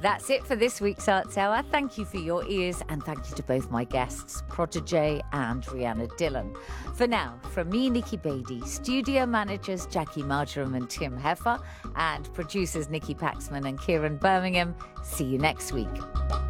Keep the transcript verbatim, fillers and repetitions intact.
That's it for this week's Arts Hour. Thank you for your ears, and thank you to both my guests, Protégé and Rhianna Dillon. For now, from me, Nikki Beattie, studio managers Jackie Marjoram and Tim Heffer, and producers Nikki Paxman and Kieran Birmingham, see you next week.